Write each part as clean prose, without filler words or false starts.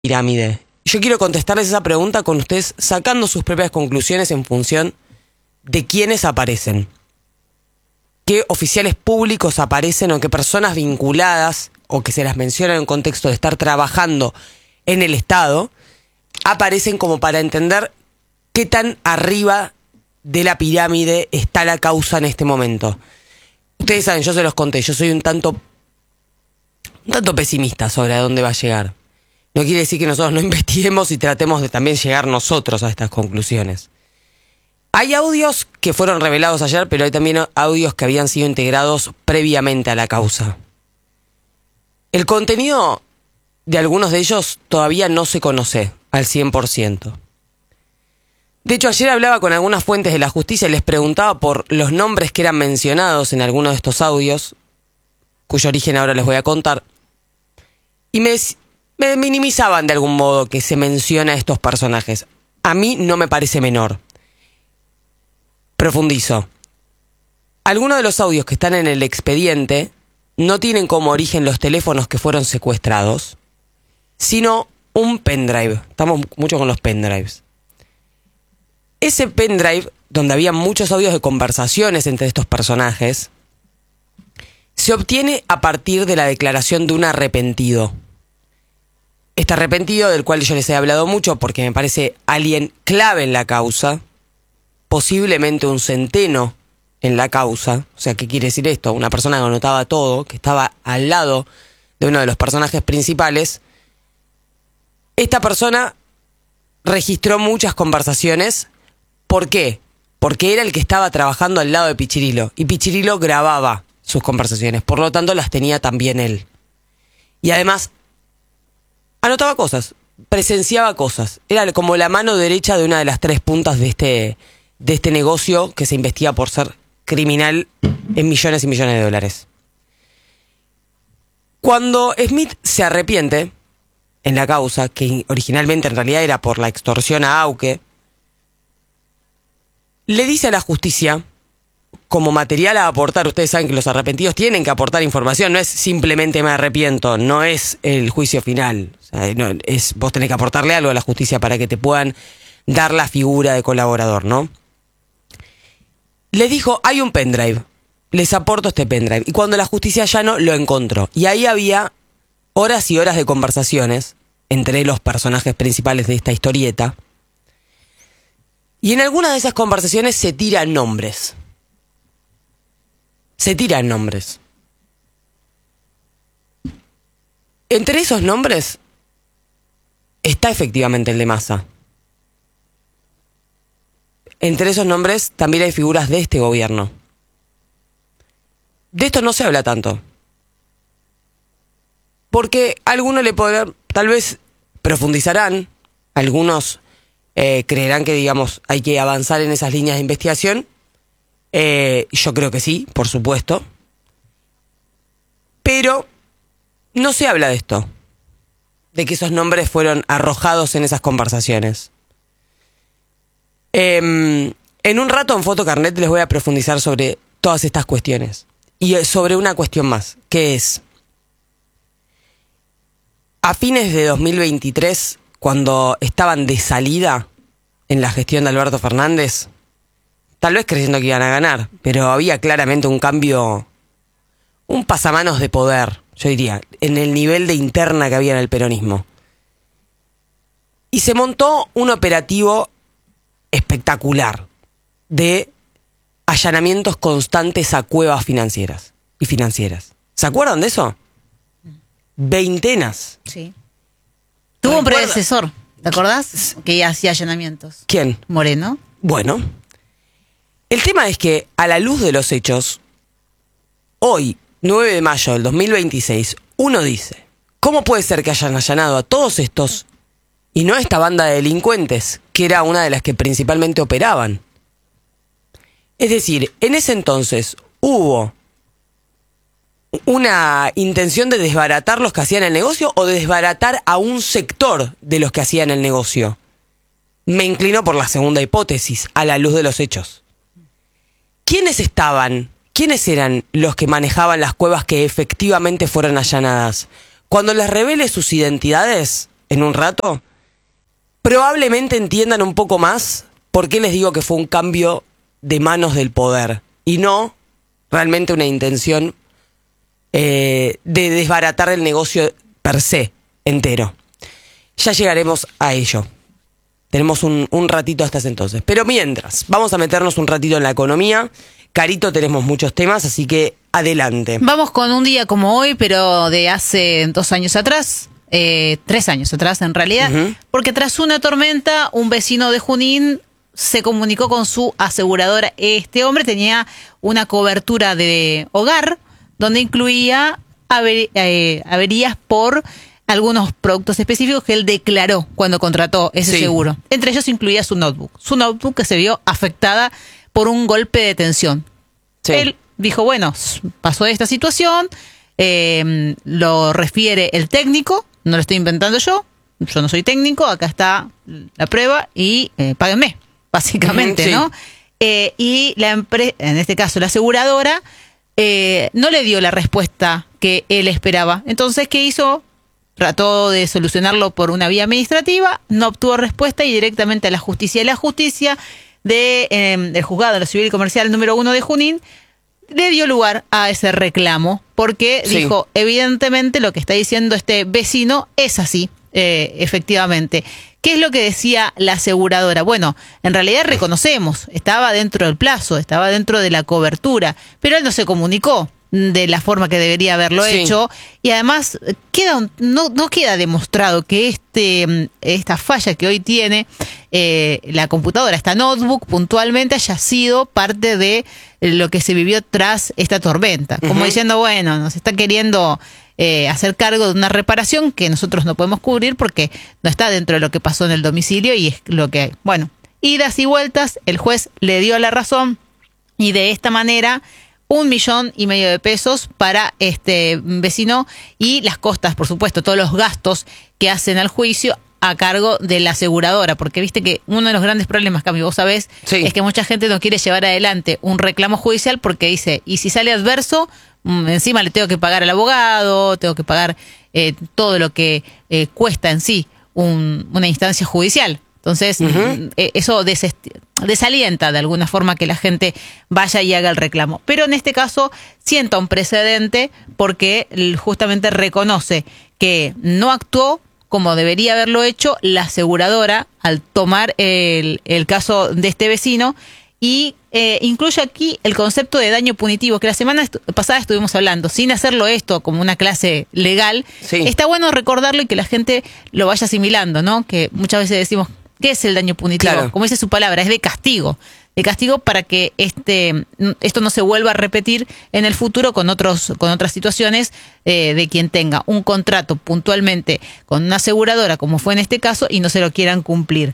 pirámide. Yo quiero contestarles esa pregunta con ustedes sacando sus propias conclusiones en función de quiénes aparecen. Qué oficiales públicos aparecen o qué personas vinculadas o que se las menciona en un contexto de estar trabajando en el Estado aparecen como para entender qué tan arriba de la pirámide está la causa en este momento. Ustedes saben, yo se los conté, yo soy un tanto pesimista sobre a dónde va a llegar. No quiere decir que nosotros no investiguemos y tratemos de también llegar nosotros a estas conclusiones. Hay audios que fueron revelados ayer, pero hay también audios que habían sido integrados previamente a la causa. El contenido de algunos de ellos todavía no se conoce al 100%. De hecho, ayer hablaba con algunas fuentes de la justicia y les preguntaba por los nombres que eran mencionados en algunos de estos audios, cuyo origen ahora les voy a contar, y me minimizaban de algún modo que se menciona a estos personajes. A mí no me parece menor. Profundizo. Algunos de los audios que están en el expediente no tienen como origen los teléfonos que fueron secuestrados, sino un pendrive. Estamos mucho con los pendrives. Ese pendrive, donde había muchos audios de conversaciones entre estos personajes, se obtiene a partir de la declaración de un arrepentido. Este arrepentido, del cual yo les he hablado mucho porque me parece alguien clave en la causa, posiblemente un centeno en la causa. O sea, ¿qué quiere decir esto? Una persona que anotaba todo, que estaba al lado de uno de los personajes principales. Esta persona registró muchas conversaciones. ¿Por qué? Porque era el que estaba trabajando al lado de Pichirilo. Y Pichirilo grababa sus conversaciones. Por lo tanto, las tenía también él. Y además, anotaba cosas. Presenciaba cosas. Era como la mano derecha de una de las tres puntas de este negocio que se investiga por ser criminal en millones y millones de dólares. Cuando Smith se arrepiente en la causa, que originalmente en realidad era por la extorsión a Auque, le dice a la justicia, como material a aportar, ustedes saben que los arrepentidos tienen que aportar información, no es simplemente me arrepiento, no es el juicio final. O sea, no, vos tenés que aportarle algo a la justicia para que te puedan dar la figura de colaborador, ¿no? Les dijo, hay un pendrive, les aporto este pendrive. Y cuando la justicia ya no lo encontró. Y ahí había horas y horas de conversaciones entre los personajes principales de esta historieta. Y en alguna de esas conversaciones se tiran nombres. Entre esos nombres está efectivamente el de Massa. Entre esos nombres también hay figuras de este gobierno. De esto no se habla tanto. Porque algunos le podrán, tal vez profundizarán, algunos creerán que, digamos, hay que avanzar en esas líneas de investigación. Yo creo que sí, por supuesto. Pero no se habla de esto, de que esos nombres fueron arrojados en esas conversaciones. En un rato en Fotocarnet les voy a profundizar sobre todas estas cuestiones. Y sobre una cuestión más, que es, a fines de 2023, cuando estaban de salida en la gestión de Alberto Fernández, tal vez creyendo que iban a ganar, pero había claramente un cambio, un pasamanos de poder, yo diría, en el nivel de interna que había en el peronismo. Y se montó un operativo espectacular de allanamientos constantes a cuevas financieras. ¿Se acuerdan de eso? Veintenas. Sí. Tuvo un predecesor, ¿te acordás? Que hacía allanamientos. ¿Quién? Moreno. Bueno, el tema es que a la luz de los hechos, hoy, 9 de mayo del 2026, uno dice, ¿cómo puede ser que hayan allanado a todos estos y no a esta banda de delincuentes, que era una de las que principalmente operaban? Es decir, en ese entonces hubo una intención de desbaratar los que hacían el negocio o de desbaratar a un sector de los que hacían el negocio. Me inclino por la segunda hipótesis, a la luz de los hechos. ¿Quiénes eran los que manejaban las cuevas que efectivamente fueron allanadas? Cuando les revele sus identidades, en un rato, probablemente entiendan un poco más por qué les digo que fue un cambio de manos del poder y no realmente una intención de desbaratar el negocio per se entero. Ya llegaremos a ello. Tenemos un ratito hasta ese entonces. Pero mientras, vamos a meternos un ratito en la economía. Carito, tenemos muchos temas, así que adelante. Vamos con un día como hoy, pero de hace 2 años atrás, 3 años atrás en realidad, porque tras una tormenta, un vecino de Junín se comunicó con su aseguradora. Este hombre tenía una cobertura de hogar donde incluía averías por algunos productos específicos que él declaró cuando contrató ese seguro. Entre ellos incluía su notebook. Su notebook que se vio afectada por un golpe de tensión. Sí. Él dijo, bueno, pasó esta situación, lo refiere el técnico, no lo estoy inventando yo no soy técnico, acá está la prueba y páguenme, básicamente, sí. ¿No? Y la empresa, en este caso la aseguradora, no le dio la respuesta que él esperaba. Entonces, ¿qué hizo? Trató de solucionarlo por una vía administrativa, no obtuvo respuesta y directamente a la justicia. Y la justicia del juzgado de lo civil y comercial número 1 de Junín le dio lugar a ese reclamo porque dijo, evidentemente lo que está diciendo este vecino es así, efectivamente. ¿Qué es lo que decía la aseguradora? Bueno, en realidad reconocemos, estaba dentro del plazo, estaba dentro de la cobertura, pero él no se comunicó de la forma que debería haberlo hecho, y además no queda demostrado que esta falla que hoy tiene la computadora, esta notebook puntualmente, haya sido parte de lo que se vivió tras esta tormenta, como diciendo, bueno, nos está queriendo hacer cargo de una reparación que nosotros no podemos cubrir porque no está dentro de lo que pasó en el domicilio y es lo que hay. Bueno, idas y vueltas, el juez le dio la razón y de esta manera 1,5 millones de pesos para este vecino y las costas, por supuesto, todos los gastos que hacen al juicio a cargo de la aseguradora, porque viste que uno de los grandes problemas, Cami, vos sabés, es que mucha gente no quiere llevar adelante un reclamo judicial porque dice, y si sale adverso, encima le tengo que pagar al abogado, tengo que pagar todo lo que cuesta en sí una instancia judicial. Entonces, eso desalienta de alguna forma que la gente vaya y haga el reclamo. Pero en este caso sienta un precedente porque justamente reconoce que no actuó como debería haberlo hecho la aseguradora al tomar el caso de este vecino y incluye aquí el concepto de daño punitivo, que la semana pasada estuvimos hablando, sin hacerlo esto como una clase legal. Está bueno recordarlo y que la gente lo vaya asimilando, ¿no? Que muchas veces decimos, ¿qué es el daño punitivo? Claro. Como dice su palabra, es de castigo para que esto no se vuelva a repetir en el futuro con otras situaciones de quien tenga un contrato puntualmente con una aseguradora, como fue en este caso, y no se lo quieran cumplir.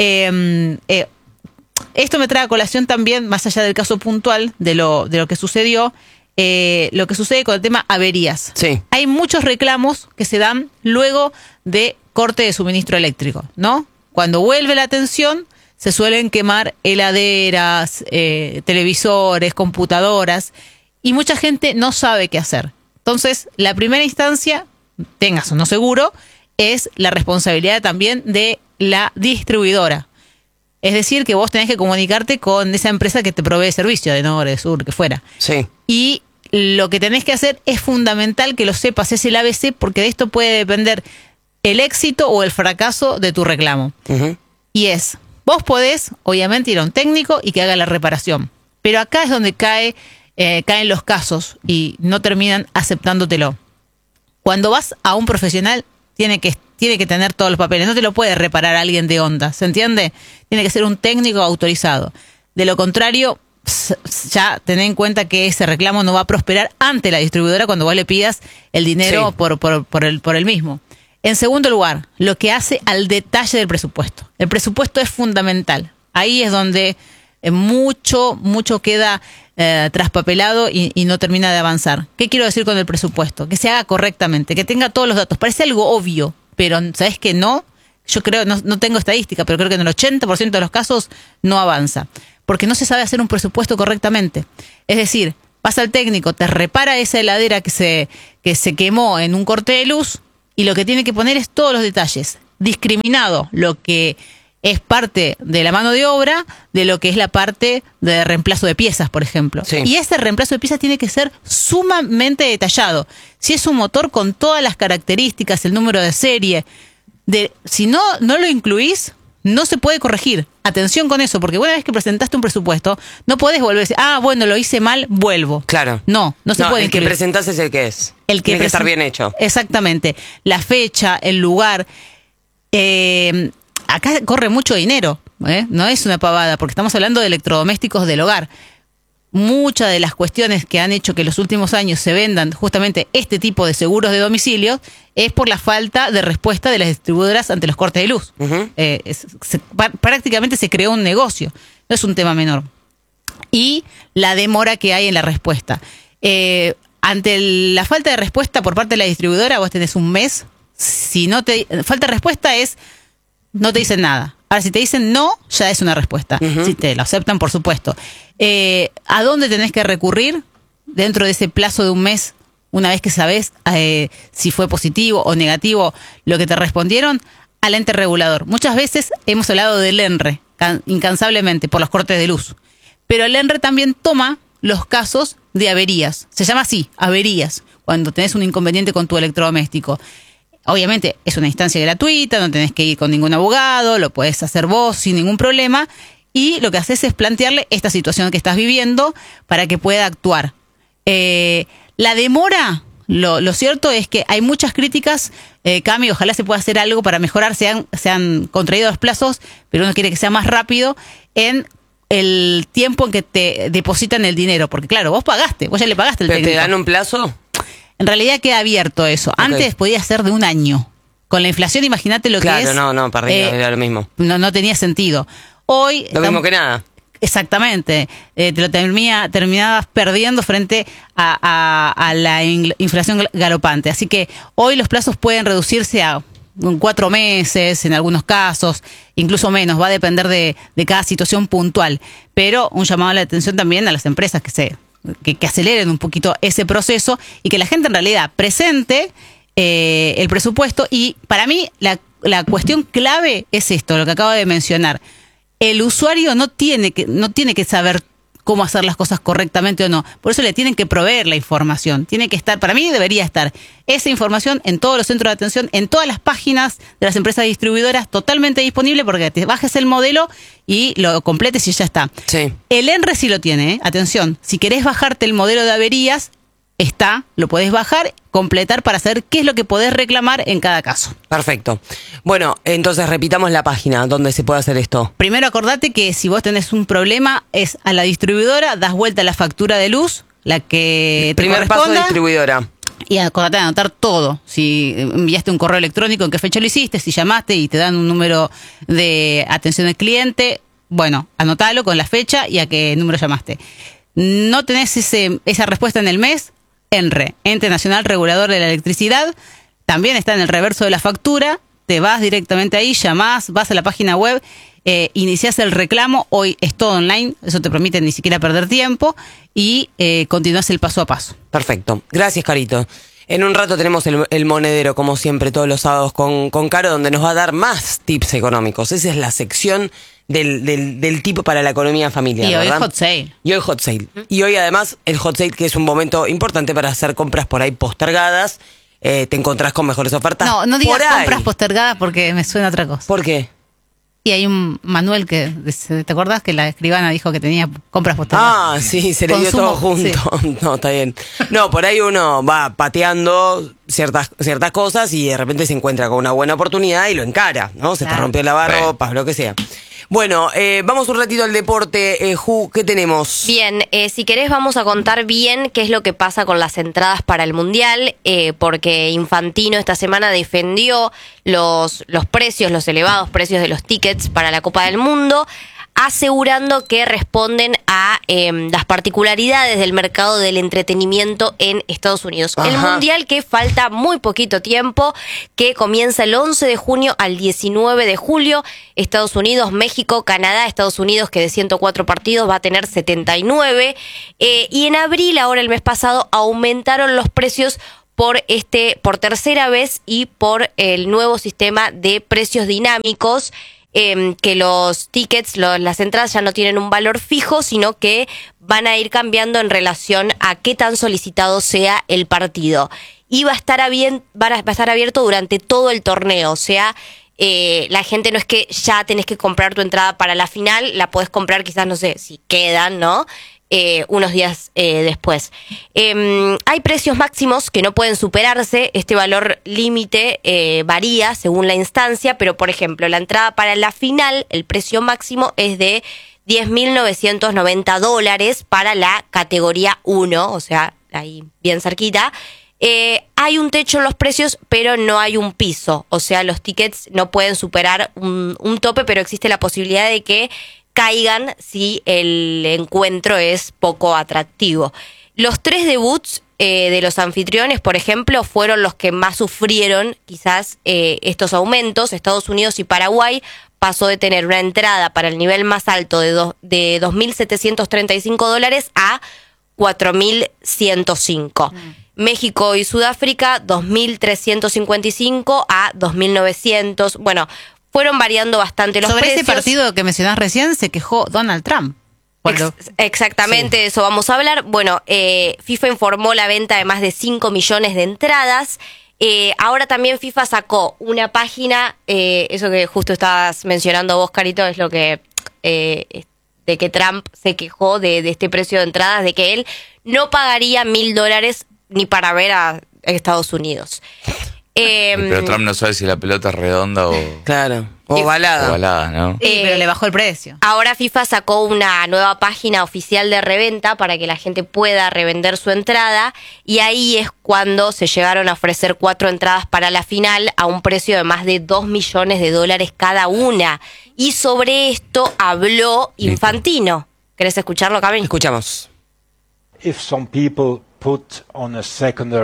Esto me trae a colación también, más allá del caso puntual de lo que sucedió, lo que sucede con el tema averías. Hay muchos reclamos que se dan luego de corte de suministro eléctrico, ¿no? Cuando vuelve la tensión, se suelen quemar heladeras, televisores, computadoras, y mucha gente no sabe qué hacer. Entonces, la primera instancia, tengas o no seguro, es la responsabilidad también de la distribuidora. Es decir, que vos tenés que comunicarte con esa empresa que te provee servicio, de Norte, de Sur, que fuera. Y lo que tenés que hacer es fundamental que lo sepas, es el ABC, porque de esto puede depender el éxito o el fracaso de tu reclamo. Y vos podés, obviamente, ir a un técnico y que haga la reparación. Pero acá es donde caen los casos y no terminan aceptándotelo. Cuando vas a un profesional, tiene que tener todos los papeles. No te lo puede reparar alguien de onda, ¿se entiende? Tiene que ser un técnico autorizado. De lo contrario, ya ten en cuenta que ese reclamo no va a prosperar ante la distribuidora cuando vos le pidas el dinero por el mismo. En segundo lugar, lo que hace al detalle del presupuesto. El presupuesto es fundamental. Ahí es donde mucho queda traspapelado y no termina de avanzar. ¿Qué quiero decir con el presupuesto? Que se haga correctamente, que tenga todos los datos. Parece algo obvio, pero ¿sabes qué no? Yo creo, no tengo estadística, pero creo que en el 80% de los casos no avanza. Porque no se sabe hacer un presupuesto correctamente. Es decir, vas al técnico, te repara esa heladera que se quemó en un corte de luz, y lo que tiene que poner es todos los detalles, discriminado lo que es parte de la mano de obra de lo que es la parte de reemplazo de piezas, por ejemplo. Sí. Y ese reemplazo de piezas tiene que ser sumamente detallado. Si es un motor con todas las características, el número de serie, si no lo incluís, no se puede corregir. Atención con eso, porque una vez que presentaste un presupuesto, no podés volver a decir, bueno, lo hice mal, vuelvo. Claro. No se puede el que incluir. presentás es el que es. Tiene que estar bien hecho. Exactamente. La fecha, el lugar. Acá corre mucho dinero, no es una pavada, porque estamos hablando de electrodomésticos del hogar. Muchas de las cuestiones que han hecho que en los últimos años se vendan justamente este tipo de seguros de domicilio es por la falta de respuesta de las distribuidoras ante los cortes de luz. Uh-huh. Prácticamente se creó un negocio, no es un tema menor. Y la demora que hay en la respuesta. Ante la falta de respuesta por parte de la distribuidora, vos tenés un mes. Si no falta de respuesta es, no te dicen nada. Ahora, si te dicen no, ya es una respuesta. Uh-huh. Si te lo aceptan, por supuesto. ¿A dónde tenés que recurrir dentro de ese plazo de un mes? Una vez que sabés si fue positivo o negativo lo que te respondieron, al ente regulador. Muchas veces hemos hablado del ENRE, incansablemente, por los cortes de luz. Pero el ENRE también toma los casos de averías. Se llama así, averías, cuando tenés un inconveniente con tu electrodoméstico. Obviamente es una instancia gratuita, no tenés que ir con ningún abogado, lo podés hacer vos sin ningún problema, y lo que haces es plantearle esta situación que estás viviendo para que pueda actuar. La demora, lo cierto es que hay muchas críticas, Cami, ojalá se pueda hacer algo para mejorar, se han contraído los plazos, pero uno quiere que sea más rápido en el tiempo en que te depositan el dinero, porque claro, vos ya le pagaste el ¿Pero técnico. te dan un plazo? En realidad queda abierto eso. Okay. Antes podía ser de un año. Con la inflación, imagínate lo que es. Claro, no, para arriba era lo mismo. No tenía sentido. Hoy... Mismo que nada. Exactamente. Te lo terminabas perdiendo frente a la inflación galopante. Así que hoy los plazos pueden reducirse a 4 meses, en algunos casos, incluso menos. Va a depender de cada situación puntual. Pero un llamado a la atención también a las empresas que aceleren un poquito ese proceso y que la gente en realidad presente el presupuesto. Y para mí la cuestión clave es esto, lo que acabo de mencionar. El usuario no tiene que saber cómo hacer las cosas correctamente o no. Por eso le tienen que proveer la información. Tiene que estar, para mí debería estar esa información en todos los centros de atención, en todas las páginas de las empresas distribuidoras, totalmente disponible, porque te bajes el modelo y lo completes y ya está. Sí. El ENRE sí lo tiene, atención. Si querés bajarte el modelo de averías, lo podés bajar, completar para saber qué es lo que podés reclamar en cada caso. Perfecto. Bueno, entonces repitamos la página donde se puede hacer esto. Primero acordate que si vos tenés un problema, es a la distribuidora, das vuelta a la factura de luz, la que te Primer paso de distribuidora. Y acordate de anotar todo. Si enviaste un correo electrónico, en qué fecha lo hiciste, si llamaste y te dan un número de atención al cliente, bueno, anotalo con la fecha y a qué número llamaste. No tenés esa respuesta en el mes, ENRE, Ente Nacional Regulador de la Electricidad, también está en el reverso de la factura, te vas directamente ahí, llamás, vas a la página web, iniciás el reclamo, hoy es todo online, eso te permite ni siquiera perder tiempo, y continuás el paso a paso. Perfecto, gracias Carito. En un rato tenemos el monedero, como siempre, todos los sábados con Caro, donde nos va a dar más tips económicos. Esa es la sección del tipo para la economía familiar, y ¿verdad? Hoy hot sale. Y hoy hot sale. Y hoy además el hot sale, que es un momento importante para hacer compras por ahí postergadas. Te encontrás con mejores ofertas. No digas por ahí. compras postergadas porque me suena otra cosa. ¿Por qué? Y hay un manual ¿te acordás que la escribana dijo que tenía compras postergadas? Ah, sí, se le dio Consumo, todo junto. sí. No, está bien. No, por ahí uno va pateando ciertas cosas y de repente se encuentra con una buena oportunidad y lo encara, ¿no? Se te Claro. rompió el lavarropas, lo que sea. Bueno, vamos un ratito al deporte. Ju, ¿qué tenemos? Bien, si querés vamos a contar bien qué es lo que pasa con las entradas para el Mundial, porque Infantino esta semana defendió los precios, los elevados precios de los tickets para la Copa del Mundo, asegurando que responden a las particularidades del mercado del entretenimiento en Estados Unidos. Ajá. El Mundial que falta muy poquito tiempo, que comienza el 11 de junio al 19 de julio. Estados Unidos, México, Canadá, Estados Unidos, que de 104 partidos va a tener 79. Y en abril, ahora el mes pasado, aumentaron los precios por tercera vez y por el nuevo sistema de precios dinámicos, que los tickets, las entradas ya no tienen un valor fijo, sino que van a ir cambiando en relación a qué tan solicitado sea el partido. Y va a estar abierto durante todo el torneo, o sea, la gente no es que ya tenés que comprar tu entrada para la final, la podés comprar quizás, no sé, si quedan, ¿no? Unos días después. Hay precios máximos que no pueden superarse. Este valor límite varía según la instancia, pero por ejemplo, la entrada para la final, el precio máximo es de $10.990 para la categoría 1, o sea, ahí bien cerquita. Hay un techo en los precios, pero no hay un piso. O sea, los tickets no pueden superar un tope, pero existe la posibilidad de que caigan si el encuentro es poco atractivo. Los 3 debuts de los anfitriones, por ejemplo, fueron los que más sufrieron quizás estos aumentos. Estados Unidos y Paraguay pasó de tener una entrada para el nivel más alto de $2.735 a $4.105. México y Sudáfrica, 2.355 a 2.900. Bueno, fueron variando bastante los Sobre precios. ese partido que mencionás recién se quejó Donald Trump. Exactamente, de eso vamos a hablar. Bueno, FIFA informó la venta de más de 5 millones de entradas. Ahora también FIFA sacó una página, eso que justo estabas mencionando vos, Carito, es lo que de que Trump se quejó de este precio de entradas, de que él no pagaría $1.000 ni para ver a Estados Unidos. Pero Trump no sabe si la pelota es redonda o... Claro, o ovalada. Ovalada, ¿no? Sí, pero le bajó el precio. Ahora FIFA sacó una nueva página oficial de reventa para que la gente pueda revender su entrada, y ahí es cuando se llegaron a ofrecer 4 entradas para la final a un precio de más de $2 millones cada una. Y sobre esto habló Infantino. ¿Querés escucharlo, Cami? Escuchamos. If some people put on a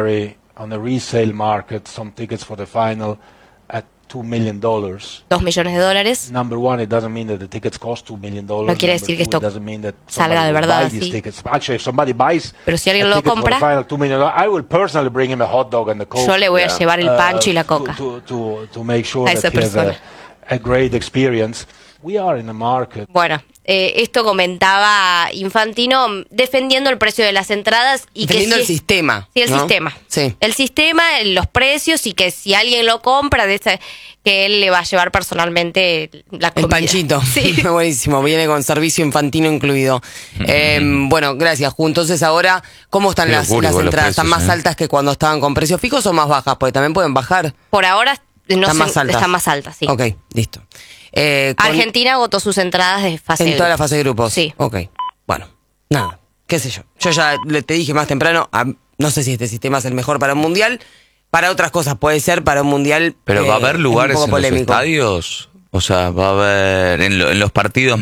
resale market some tickets for the final at $2 million. $2 millones. Number one, it doesn't mean that the tickets cost $2 million. No quiere decir que esto salga de will verdad buy these así. tickets. Actually, if somebody buys Pero si alguien a lo ticket for the compra, final, $2 million, I will personally bring him a hot dog and the Coke. yo le voy a llevar el pancho y la coca to make sure a esa that he has persona. a great experience. We are in a market. Bueno, esto comentaba Infantino defendiendo el precio de las entradas y Defendiendo que el sistema. Sí, el ¿no? sistema. Sí. El sistema, los precios, y que si alguien lo compra, que él le va a llevar personalmente la comida. El panchito. Sí. Buenísimo. Viene con servicio Infantino incluido. Bueno, gracias, Ju. Entonces ahora, ¿cómo están Qué las locura igual los entradas? ¿Están precios, más altas que cuando estaban con precios fijos o más bajas? Porque también pueden bajar. Por ahora Están más altas. está más alta, sí. Ok, listo. Argentina agotó sus entradas de fase En toda la fase de grupos. Sí. Ok. Bueno, nada. ¿Qué sé yo? Yo ya te dije más temprano, no sé si este sistema es el mejor para un mundial. Para otras cosas puede ser, para un mundial. Pero va a haber lugares un poco en los polémico. estadios. O sea, va a haber en los partidos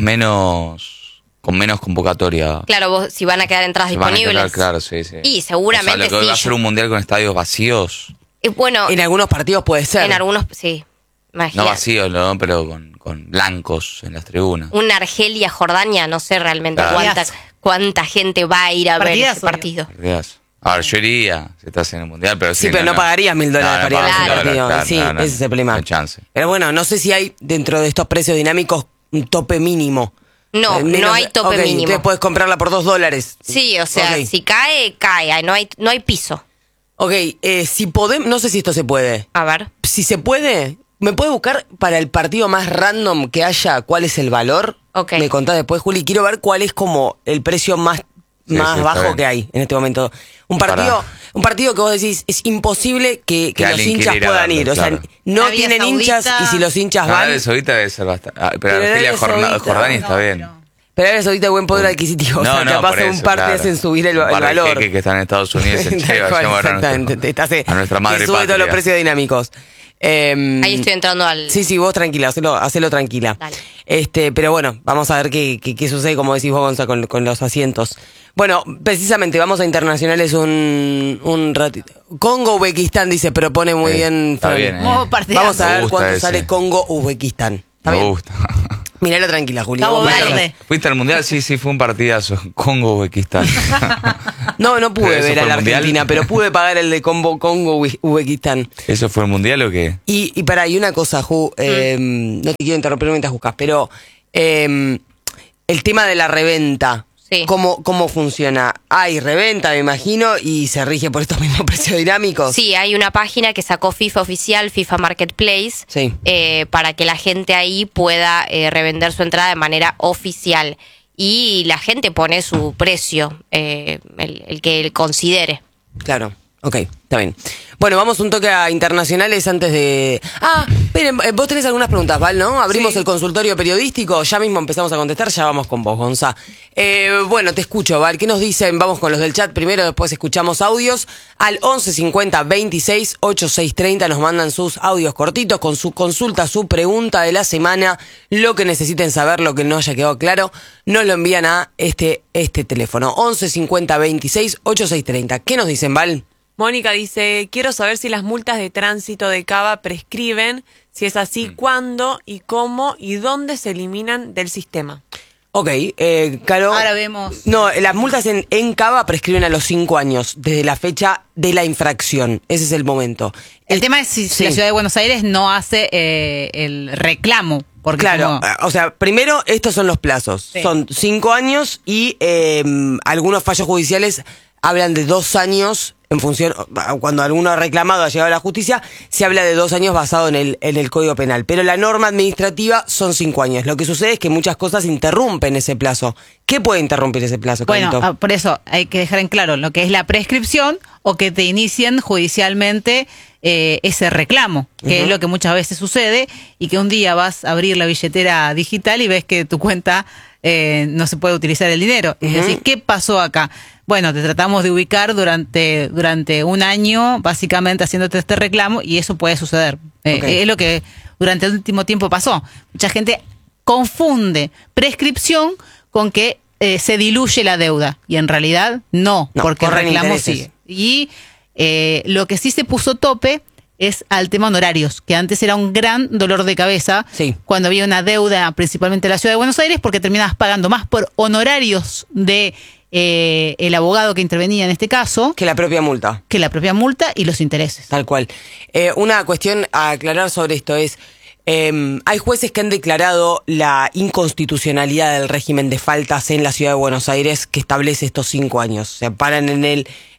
con menos convocatoria. Claro, vos, si van a quedar entradas Se van a disponibles. quedar, claro, sí. Y seguramente o sea, lo que sí. va a ser un mundial con estadios vacíos. Bueno, En algunos partidos puede ser. en algunos, sí. No Imagínate. vacíos, ¿no? Pero con blancos en las tribunas. Una Argelia-Jordania, no sé realmente Claro. cuánta gente va a ir a ver ese Partidazo, partido. A ver, yo iría si estás en el mundial, pero Sí, pero no pagarías $1.000 para ir a pagas ese $1.000, partido. Sí, ese es el problema. No hay chance. Pero bueno, no sé si hay dentro de estos precios dinámicos un tope mínimo. No, no hay tope ok, mínimo. Entonces puedes comprarla por $2. Sí, o sea, Ok. si cae, no hay piso. Ok, si podemos, no sé si esto se puede. A ver. Si se puede, ¿me puede buscar para el partido más random que haya cuál es el valor? Ok. Me contás después, Juli. Quiero ver cuál es como el precio más Sí, está bajo bien. que hay en este momento. Un partido que vos decís, es imposible que los alguien hinchas quiera ir a puedan verlo, ir. O sea, claro. no Arabia tienen hinchas Saudita. y si los hinchas van... Arabia Saudita debe ser bastante. Pero Pero Argelia Arabia Saudita, Jordania está bien. Pero Arabia Saudita buen poder adquisitivo. O sea, capaz por en eso, un par te claro. hacen subir el Un par de valor. jeques que están en Estados Unidos dicen, che, Tal cual, vayamos a ver exactamente. Te hace, a nuestra madre te sube patria. todos los precios dinámicos. Ahí estoy entrando al... Sí, vos tranquila, hacelo tranquila. Dale. Pero bueno, vamos a ver qué sucede, como decís vos, Gonza, con los asientos. Bueno, precisamente, vamos a internacionales un ratito. Congo-Uzbekistán, dice, propone muy bien. Está Fran. bien, Modo partidazo. Vamos a Me ver gusta cuánto ese. sale Congo-Uzbekistán. ¿Está Me bien? gusta. Mirala tranquila, Juli. Cabo Vamos a Verde. verla. ¿Fuiste al mundial? Sí, fue un partidazo. Congo-Uzbekistán. No pude ¿Pero eso ver a fue la el mundial? Argentina, pero pude pagar el de Congo-Uzbekistán. ¿Eso fue el mundial o qué? Y pará, y una cosa, Ju, no te quiero interrumpir mientras buscas, pero el tema de la reventa, Sí. ¿cómo funciona? Hay reventa, me imagino, y se rige por estos mismos precios dinámicos. Sí, hay una página que sacó FIFA oficial, FIFA Marketplace, Sí. para que la gente ahí pueda revender su entrada de manera oficial. Y la gente pone su precio, el que él considere. Claro, ok, está bien. Bueno, vamos un toque a internacionales antes de... esperen, vos tenés algunas preguntas, Val, ¿no? Abrimos Sí. el consultorio periodístico, ya mismo empezamos a contestar, ya vamos con vos, Gonza. Bueno, te escucho, Val, ¿qué nos dicen? Vamos con los del chat primero, después escuchamos audios. Al 11 50 26 86 30 nos mandan sus audios cortitos con su consulta, su pregunta de la semana, lo que necesiten saber, lo que no haya quedado claro, nos lo envían a este teléfono, 11 50 26 86 30. ¿Qué nos dicen, Val? Mónica dice, quiero saber si las multas de tránsito de Cava prescriben, si es así, cuándo y cómo y dónde se eliminan del sistema. Ok, Caro. Ahora vemos. No, las multas en Cava prescriben a los 5 años, desde la fecha de la infracción. Ese es el momento. El tema es si Sí. la ciudad de Buenos Aires no hace el reclamo. Porque Claro, como- o sea, primero estos son los plazos. Sí. Son 5 años y algunos fallos judiciales hablan de 2 años en función, cuando alguno ha reclamado, ha llegado a la justicia, se habla de 2 años basado en el Código Penal. Pero la norma administrativa son 5 años. Lo que sucede es que muchas cosas interrumpen ese plazo. ¿Qué puede interrumpir ese plazo, Bueno, Carito? por eso hay que dejar en claro lo que es la prescripción o que te inicien judicialmente ese reclamo, que es lo que muchas veces sucede y que un día vas a abrir la billetera digital y ves que tu cuenta no se puede utilizar el dinero. Es decir, ¿qué pasó acá? Bueno, te tratamos de ubicar durante un año, básicamente haciéndote este reclamo, y eso puede suceder. Ok. Es lo que durante el último tiempo pasó. Mucha gente confunde prescripción con que se diluye la deuda, y en realidad no, No, porque el corren reclamo intereses. sigue. Y lo que sí se puso tope es al tema honorarios, que antes era un gran dolor de cabeza Sí. cuando había una deuda, principalmente en la ciudad de Buenos Aires, porque terminabas pagando más por honorarios de el abogado que intervenía en este caso Que la propia multa. que la propia multa y los intereses. Tal cual. Una cuestión a aclarar sobre esto es, hay jueces que han declarado la inconstitucionalidad del régimen de faltas en la ciudad de Buenos Aires que establece estos 5 años. Se paran en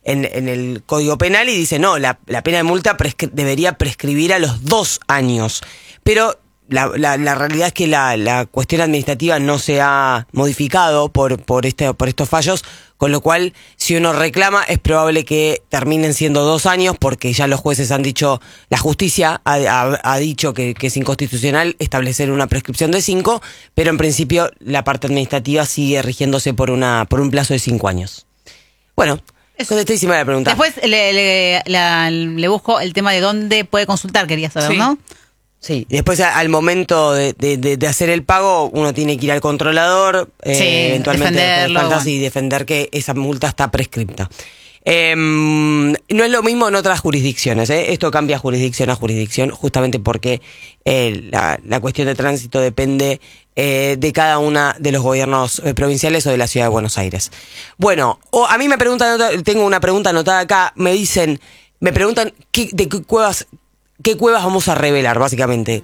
el Código Penal y dicen, no, la pena de multa debería prescribir a los 2 años. Pero la realidad es que la cuestión administrativa no se ha modificado por estos fallos, con lo cual, si uno reclama, es probable que terminen siendo 2 años, porque ya los jueces han dicho, la justicia ha dicho que es inconstitucional establecer una prescripción de 5, pero en principio la parte administrativa sigue rigiéndose por un plazo de 5 años. Bueno, contestísima la pregunta. Después le busco el tema de dónde puede consultar, quería saber, Sí. ¿no? Sí, después al momento de hacer el pago, uno tiene que ir al controlador, eventualmente defenderlo, faltas bueno. y defender que esa multa está prescripta. No es lo mismo en otras jurisdicciones, ¿eh? Esto cambia jurisdicción a jurisdicción, justamente porque la cuestión de tránsito depende de cada una de los gobiernos provinciales o de la ciudad de Buenos Aires. Bueno, a mí me preguntan, tengo una pregunta anotada acá, me preguntan de qué cuevas vamos a revelar, básicamente.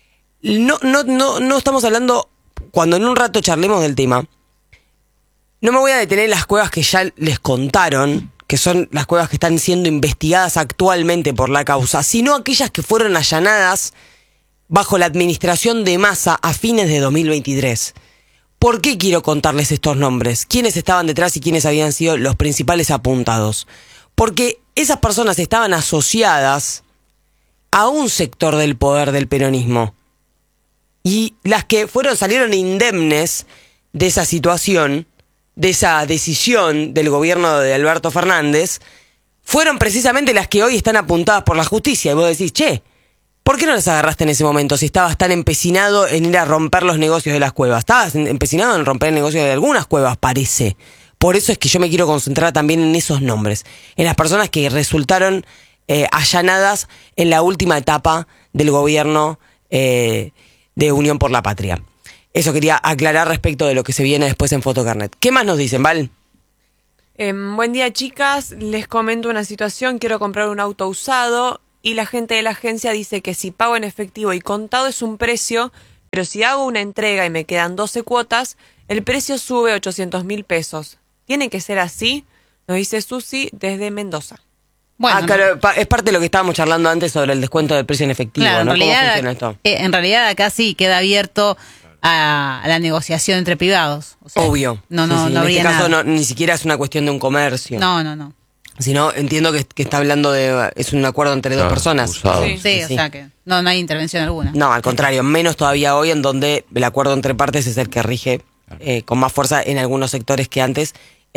No estamos hablando, cuando en un rato charlemos del tema, no me voy a detener en las cuevas que ya les contaron, que son las cuevas que están siendo investigadas actualmente por la causa, sino aquellas que fueron allanadas bajo la administración de Massa a fines de 2023. ¿Por qué quiero contarles estos nombres? ¿Quiénes estaban detrás y quiénes habían sido los principales apuntados? Porque esas personas estaban asociadas a un sector del poder del peronismo. Y las que salieron indemnes de esa situación, de esa decisión del gobierno de Alberto Fernández, fueron precisamente las que hoy están apuntadas por la justicia. Y vos decís, che, ¿por qué no las agarraste en ese momento si estabas tan empecinado en ir a romper los negocios de las cuevas? Estabas empecinado en romper el negocio de algunas cuevas, parece. Por eso es que yo me quiero concentrar también en esos nombres, en las personas que resultaron allanadas en la última etapa del gobierno de Unión por la Patria. Eso quería aclarar respecto de lo que se viene después en Fotocarnet. ¿Qué más nos dicen, Val? Buen día, chicas. Les comento una situación. Quiero comprar un auto usado y la gente de la agencia dice que si pago en efectivo y contado es un precio, pero si hago una entrega y me quedan 12 cuotas, el precio sube 800.000 pesos. ¿Tiene que ser así? Nos dice Susi desde Mendoza. Bueno, claro, es parte de lo que estábamos charlando antes sobre el descuento del precio en efectivo, claro, ¿no? en ¿Cómo realidad, funciona esto? En realidad acá sí queda abierto a la negociación entre privados. O sea, Obvio. No Sí, sí. habría En este caso nada. ni siquiera es una cuestión de un comercio. No. Sino entiendo que está hablando de... Es un acuerdo entre dos Claro, personas. usado. Sí. Sí, o sea que no hay intervención alguna. No, al contrario, menos todavía hoy en donde el acuerdo entre partes es el que rige con más fuerza en algunos sectores que antes,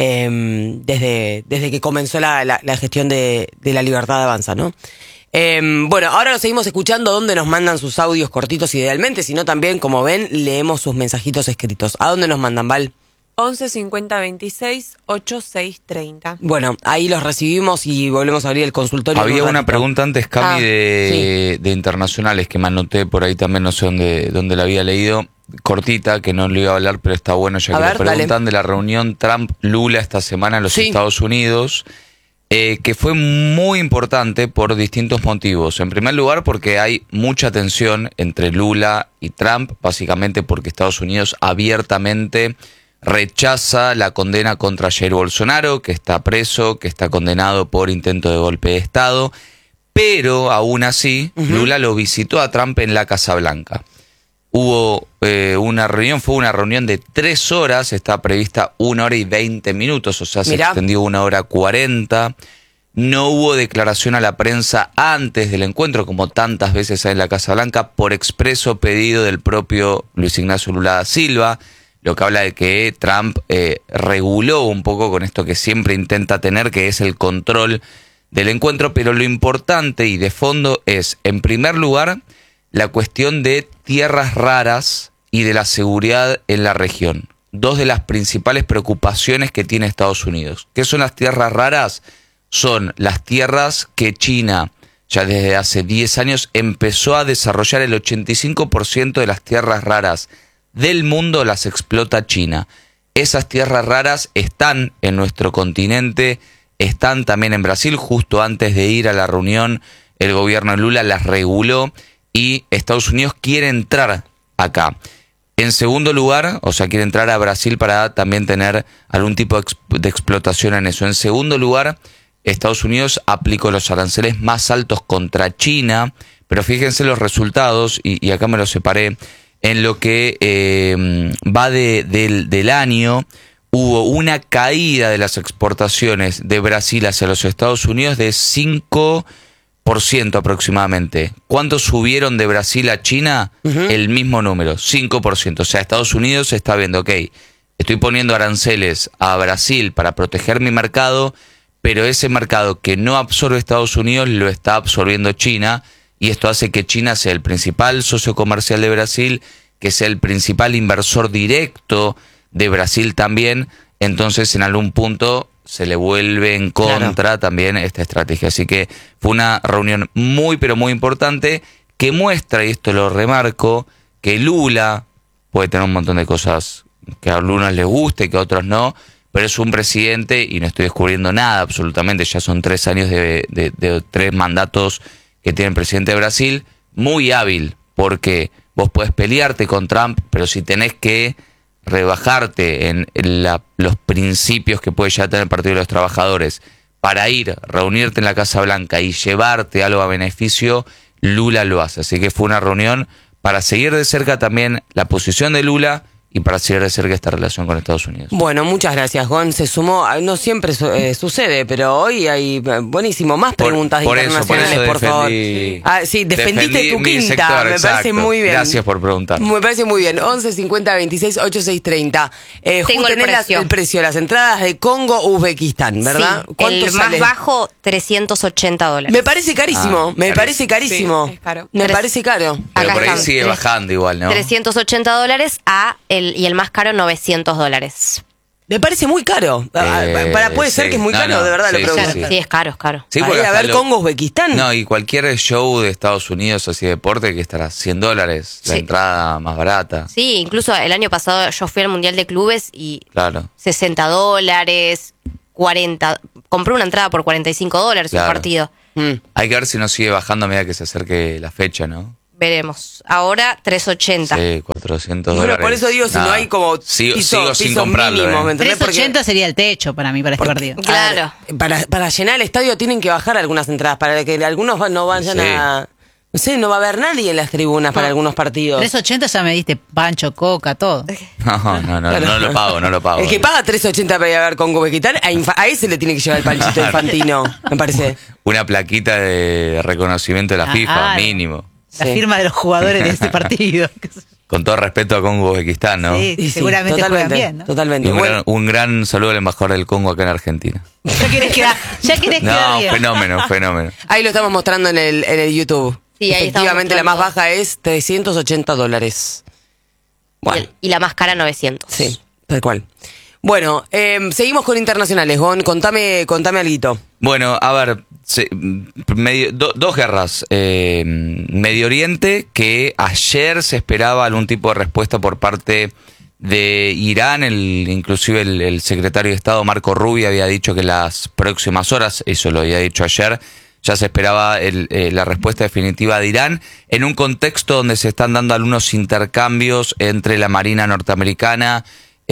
desde que comenzó la gestión de la libertad de avanza, ¿no? Bueno, ahora lo seguimos escuchando donde nos mandan sus audios cortitos idealmente, sino también, como ven, leemos sus mensajitos escritos. ¿A dónde nos mandan, Val? 11 50 26 86 30. Bueno, ahí los recibimos y volvemos a abrir el consultorio. Había en un una ratito. pregunta antes, Cami, de internacionales, que me anoté por ahí también, no sé dónde la había leído, cortita, que no le iba a hablar, pero está bueno ya A que ver, le preguntan dale. de la reunión Trump-Lula esta semana en los Sí. Estados Unidos, que fue muy importante por distintos motivos. En primer lugar, porque hay mucha tensión entre Lula y Trump, básicamente porque Estados Unidos abiertamente rechaza la condena contra Jair Bolsonaro, que está preso, que está condenado por intento de golpe de Estado, pero aún así Lula lo visitó a Trump en la Casa Blanca. Hubo fue una reunión de 3 horas, está prevista 1 hora y 20 minutos, o sea, se Mirá. extendió 1 hora 40. No hubo declaración a la prensa antes del encuentro, como tantas veces hay en la Casa Blanca, por expreso pedido del propio Luis Ignacio Lula da Silva, lo que habla de que Trump reguló un poco con esto que siempre intenta tener, que es el control del encuentro, pero lo importante y de fondo es, en primer lugar, la cuestión de tierras raras y de la seguridad en la región. 2 de las principales preocupaciones que tiene Estados Unidos. ¿Qué son las tierras raras? Son las tierras que China, ya desde hace 10 años, empezó a desarrollar. El 85% de las tierras raras del mundo las explota China. Esas tierras raras están en nuestro continente, están también en Brasil. Justo antes de ir a la reunión, el gobierno de Lula las reguló y Estados Unidos quiere entrar acá. En segundo lugar, o sea, quiere entrar a Brasil para también tener algún tipo de explotación en eso. En segundo lugar, Estados Unidos aplicó los aranceles más altos contra China, pero fíjense los resultados, y acá me los separé. En lo que va del año, hubo una caída de las exportaciones de Brasil hacia los Estados Unidos de 5% aproximadamente. ¿Cuánto subieron de Brasil a China? El mismo número, 5%. O sea, Estados Unidos está viendo, ok, estoy poniendo aranceles a Brasil para proteger mi mercado, pero ese mercado que no absorbe Estados Unidos lo está absorbiendo China, y esto hace que China sea el principal socio comercial de Brasil, que sea el principal inversor directo de Brasil también. Entonces, en algún punto se le vuelve en contra también esta estrategia. Así que fue una reunión muy, pero muy importante, que muestra, y esto lo remarco, que Lula puede tener un montón de cosas que a algunos les guste, que a otros no, pero es un presidente, y no estoy descubriendo nada absolutamente, ya son 3 años de 3 mandatos que tiene el presidente de Brasil, muy hábil, porque vos podés pelearte con Trump, pero si tenés que rebajarte en los principios que puede ya tener el Partido de los Trabajadores para ir, reunirte en la Casa Blanca y llevarte algo a beneficio, Lula lo hace. Así que fue una reunión para seguir de cerca también la posición de Lula y para seguir de cerca esta relación con Estados Unidos. Bueno, muchas gracias, Gon. Se sumó, no siempre sucede, pero hoy hay buenísimo, más preguntas internacionales, por favor. Sí, defendiste tu mi quinta, sector, me parece exacto. muy bien. Gracias por preguntar. Me parece muy bien. 11 50 26 86 30. Tengo el precio. El precio, las entradas de Congo, Uzbekistán, ¿verdad? Sí, ¿Cuánto el sale? más bajo, $380. Me parece carísimo, me carísimo. parece carísimo. Sí, es caro. Me parece caro. Pero Acá por ahí están. sigue bajando igual, ¿no? $380 y el más caro $900. Me parece muy caro. Puede ser que es muy caro, de verdad, sí, lo pregunto. sí. Sí, es caro, es caro. Sí, Para porque ir a hasta ver Congo-Uzbekistán. No, y cualquier show de Estados Unidos así de deporte que estará $100, la Sí. entrada más barata. Sí, incluso el año pasado yo fui al Mundial de Clubes y Claro. $60, 40. Compré una entrada por $45 Claro. un partido. Hay que ver si no sigue bajando a medida que se acerque la fecha, ¿no? Veremos. Ahora $380. Sí, $400. Bueno, por eso digo, si no hay como sigo sin piso comprarlo. mínimo, ¿me ¿eh? entendés? 380 sería el techo para mí, para este partido. Claro. Para llenar el estadio tienen que bajar algunas entradas, para que algunos no vayan Sí. a... No sé, no va a haber nadie en las tribunas para algunos partidos. 380 ya me diste pancho, coca, todo. No lo pago, no lo pago. El que paga 380 para ir a ver Congo-Uzbekistán, a ese le tiene que llevar el panchito de Infantino, me parece. Una plaquita de reconocimiento de la FIFA, Claro. mínimo. La Sí. firma de los jugadores de este partido. Con todo respeto a Congo-Uzbekistán, ¿no? Sí, Y sí, seguramente juegan totalmente, bien, ¿no? Y totalmente. Bueno, un gran saludo al embajador del Congo acá en Argentina. Ya querés quedar No, bien. fenómeno. ahí lo estamos mostrando en el YouTube. Sí, ahí estamos Efectivamente, la más mostrando. baja es $380. Bueno, Y la más cara 900. sí, tal cual. Bueno, seguimos con internacionales. Gon, contame alguito. Bueno, a ver, dos guerras. Medio Oriente, que ayer se esperaba algún tipo de respuesta por parte de Irán. Inclusive el secretario de Estado, Marco Rubio, había dicho que las próximas horas, eso lo había dicho ayer, ya se esperaba la respuesta definitiva de Irán, en un contexto donde se están dando algunos intercambios entre la Marina norteamericana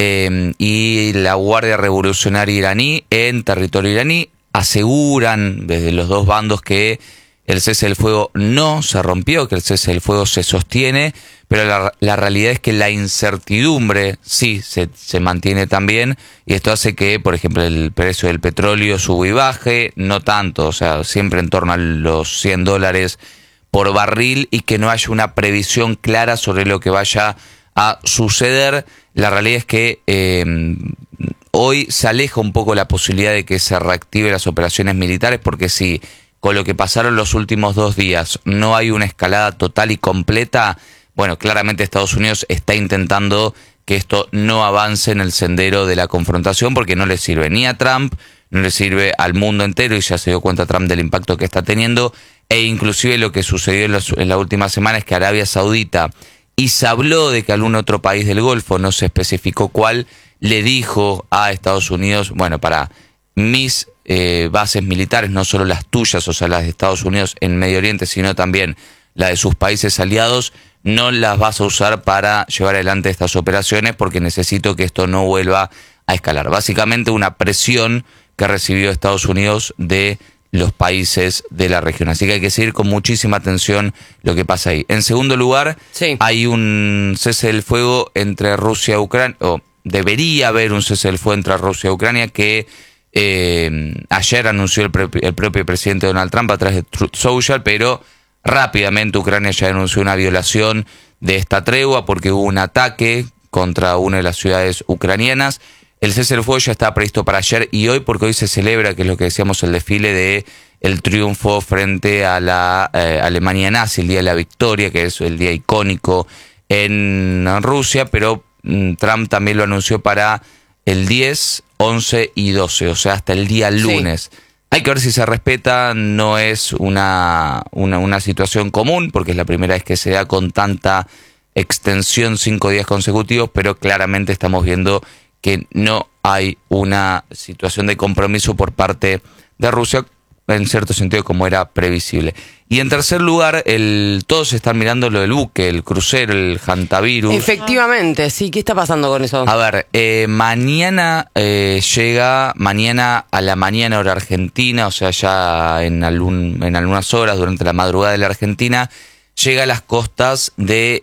y la Guardia Revolucionaria iraní en territorio iraní. Aseguran desde los dos bandos que el cese del fuego no se rompió, que el cese del fuego se sostiene, pero la realidad es que la incertidumbre sí se mantiene también, y esto hace que, por ejemplo, el precio del petróleo suba y baje, no tanto, o sea, siempre en torno a los $100 por barril, y que no haya una previsión clara sobre lo que vaya a suceder. La realidad es que hoy se aleja un poco la posibilidad de que se reactive las operaciones militares, porque si con lo que pasaron los últimos 2 días no hay una escalada total y completa, bueno, claramente Estados Unidos está intentando que esto no avance en el sendero de la confrontación, porque no le sirve ni a Trump, no le sirve al mundo entero, y ya se dio cuenta Trump del impacto que está teniendo, e inclusive lo que sucedió en la última semana es que Arabia Saudita, y se habló de que algún otro país del Golfo, no se especificó cuál, le dijo a Estados Unidos, bueno, para mis bases militares, no solo las tuyas, o sea, las de Estados Unidos en Medio Oriente, sino también la de sus países aliados, no las vas a usar para llevar adelante estas operaciones, porque necesito que esto no vuelva a escalar. Básicamente una presión que recibió Estados Unidos de los países de la región. Así que hay que seguir con muchísima atención lo que pasa ahí. En segundo lugar, Sí. hay un cese del fuego entre Rusia y Ucrania, o debería haber un cese del fuego entre Rusia y Ucrania, que ayer anunció el propio presidente Donald Trump a través de Truth Social, pero rápidamente Ucrania ya anunció una violación de esta tregua porque hubo un ataque contra una de las ciudades ucranianas. El cese del fuego ya está previsto para ayer y hoy, porque hoy se celebra, que es lo que decíamos, el desfile de el triunfo frente a la Alemania nazi, el Día de la Victoria, que es el día icónico en Rusia, pero Trump también lo anunció para el 10, 11 y 12, o sea, hasta el día lunes. Hay que ver si se respeta, no es una situación común, porque es la primera vez que se da con tanta extensión, 5 días consecutivos, pero claramente estamos viendo que no hay una situación de compromiso por parte de Rusia, en cierto sentido, como era previsible. Y en tercer lugar, todos están mirando lo del buque, el crucero, el Hantavirus. Efectivamente, sí. ¿Qué está pasando con eso? A ver, mañana llega, mañana a la mañana hora argentina, o sea, ya en algunas horas, durante la madrugada de la Argentina, llega a las costas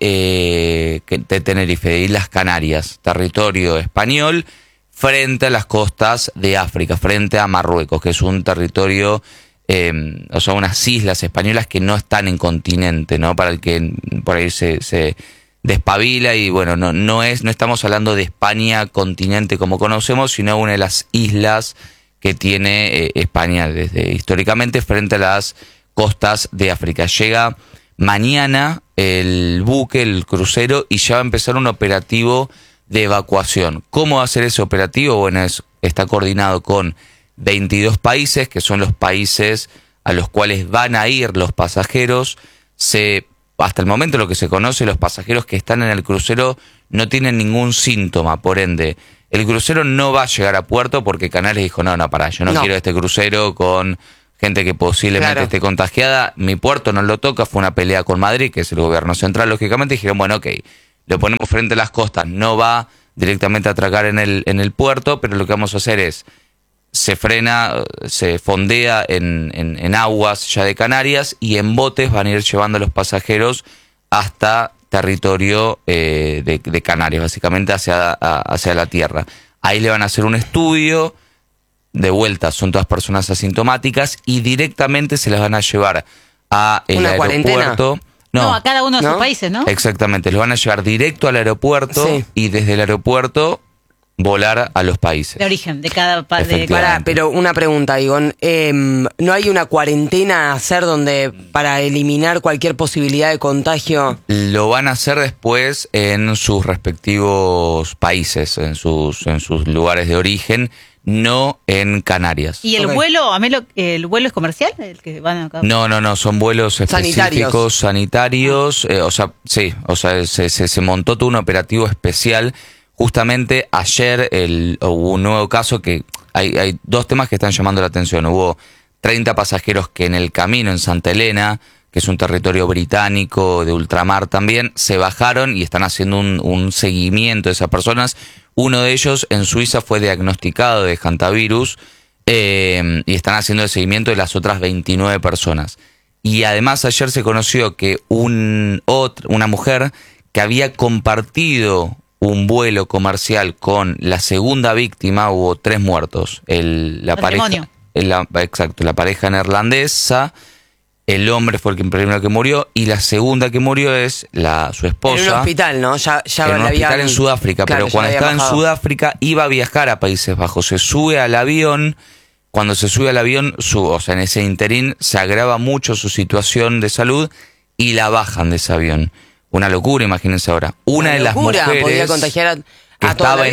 de Tenerife, de Islas Canarias, territorio español, frente a las costas de África, frente a Marruecos, que es un territorio, o sea, unas islas españolas que no están en continente, ¿no? Para el que por ahí se despabila, y bueno, no estamos hablando de España continente como conocemos, sino una de las islas que tiene España desde históricamente frente a las costas de África. Llega mañana el buque, el crucero, y ya va a empezar un operativo de evacuación. ¿Cómo va a ser ese operativo? Bueno, está coordinado con 22 países, que son los países a los cuales van a ir los pasajeros. Hasta el momento lo que se conoce, los pasajeros que están en el crucero no tienen ningún síntoma, por ende, el crucero no va a llegar a puerto porque Canarias dijo, no, pará, yo no quiero este crucero con gente que posiblemente esté contagiada, mi puerto no lo toca, fue una pelea con Madrid, que es el gobierno central, lógicamente, dijeron, bueno, ok, lo ponemos frente a las costas, no va directamente a atracar en el puerto, pero lo que vamos a hacer es, se frena, se fondea en aguas ya de Canarias y en botes van a ir llevando a los pasajeros hasta territorio de Canarias, básicamente hacia la tierra. Ahí le van a hacer un estudio, de vuelta son todas personas asintomáticas y directamente se las van a llevar a el ¿Una aeropuerto. cuarentena? No, a cada uno de sus ¿No? países, ¿no? Exactamente, los van a llevar directo al aeropuerto y desde el aeropuerto volar a los países. De origen, de cada país. Efectivamente. Pará, pero una pregunta, Igón. ¿No hay una cuarentena a hacer donde para eliminar cualquier posibilidad de contagio? Lo van a hacer después en sus respectivos países, en sus lugares de origen, no en Canarias. ¿Y el vuelo, el vuelo es comercial? ¿El que van acá? No, son vuelos específicos, sanitarios. Se montó todo un operativo especial. Justamente ayer hubo un nuevo caso que hay dos temas que están llamando la atención. Hubo 30 pasajeros que en el camino en Santa Elena, que es un territorio británico de ultramar también, se bajaron y están haciendo un seguimiento de esas personas. Uno de ellos en Suiza fue diagnosticado de hantavirus y están haciendo el seguimiento de las otras 29 personas. Y además ayer se conoció que una mujer que había compartido un vuelo comercial con la segunda víctima, hubo 3 muertos. La pareja neerlandesa, el hombre fue el primero que murió y la segunda que murió es su esposa. En un hospital, ¿no? Ya en un hospital en Sudáfrica, claro, pero cuando estaba en Sudáfrica iba a viajar a Países Bajos, se sube al avión. Cuando se sube al avión, en ese interín se agrava mucho su situación de salud y la bajan de ese avión. Una locura, imagínense ahora. Una de las mujeres podía contagiar que todo el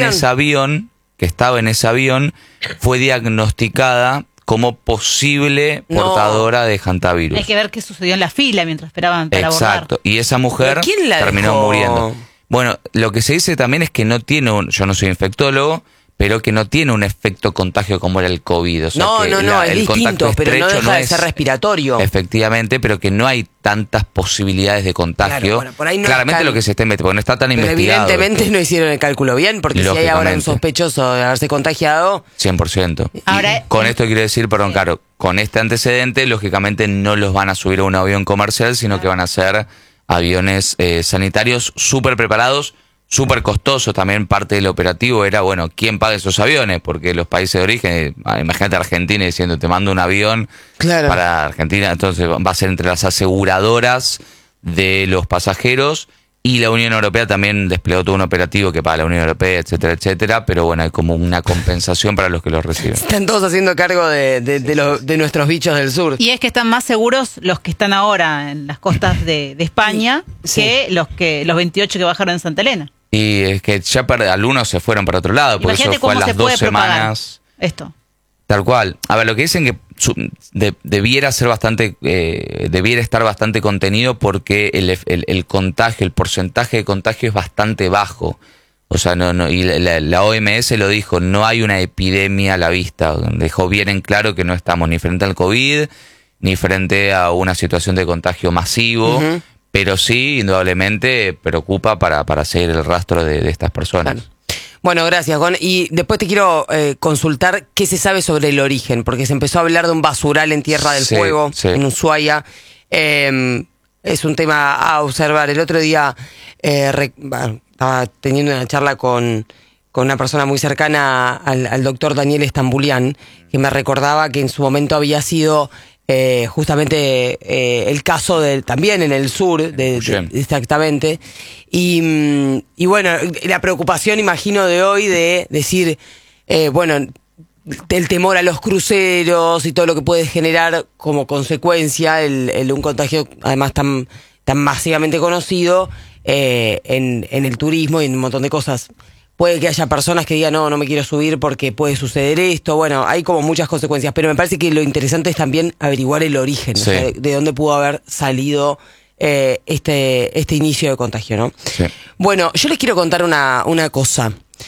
estaba en ese avión fue diagnosticada como posible portadora de hantavirus. Hay que ver qué sucedió en la fila mientras esperaban para abordar. Exacto. Y esa mujer ¿Quién la terminó dejó? muriendo. Bueno, lo que se dice también es que no tiene yo no soy infectólogo, pero que no tiene un efecto contagio como era el COVID. O sea, No, que es el distinto, contacto pero no estrecho deja de ser respiratorio. Efectivamente, pero que no hay tantas posibilidades de contagio. Claro, bueno, por ahí no claramente están- lo que se está investigando, porque no está tan Pero investigado. evidentemente no hicieron el cálculo bien, porque si hay ahora un Lógicamente. sospechoso de haberse contagiado, 100%. Ahora, Y con esto quiero decir, perdón, Caro, con este antecedente, lógicamente no los van a subir a un avión comercial, sino que van a ser aviones sanitarios súper preparados, súper costosos. También parte del operativo era, bueno, ¿quién paga esos aviones? Porque los países de origen, imagínate Argentina diciendo, te mando un avión Claro. para Argentina, entonces va a ser entre las aseguradoras de los pasajeros. Y la Unión Europea también desplegó todo un operativo que paga la Unión Europea, etcétera, etcétera, pero bueno, hay como una compensación para los que los reciben. están todos haciendo cargo de nuestros bichos del sur. y es que están más seguros los que están ahora en las costas de España que los 28 que bajaron en Santa Elena. Y es que ya algunos se fueron para otro lado, por Imagínate eso fue a cómo se las 2 puede propagar semanas. esto. Tal cual. A ver, lo que dicen que debiera ser debiera estar bastante contenido porque el contagio, el porcentaje de contagio es bastante bajo. O sea, y la OMS lo dijo, no hay una epidemia a la vista. Dejó bien en claro que no estamos ni frente al COVID, ni frente a una situación de contagio masivo, pero sí, indudablemente, preocupa para seguir el rastro de estas personas. Claro. Bueno, gracias, Gon. Y después te quiero consultar qué se sabe sobre el origen, porque se empezó a hablar de un basural en Tierra del Sí, Fuego, sí. en Ushuaia. Es un tema a observar. El otro día estaba teniendo una charla con una persona muy cercana al doctor Daniel Estambulián, que me recordaba que en su momento había sido justamente el caso también en el sur, exactamente. Y bueno, la preocupación, imagino, de hoy de decir, bueno, el temor a los cruceros y todo lo que puede generar como consecuencia un contagio además tan masivamente conocido en el turismo y en un montón de cosas. puede que haya personas que digan, no me quiero subir porque puede suceder esto. Bueno, hay como muchas consecuencias, pero me parece que lo interesante es también averiguar el origen, Sí. o sea, de dónde pudo haber salido este inicio de contagio, ¿no? Sí. Bueno, yo les quiero contar una cosa.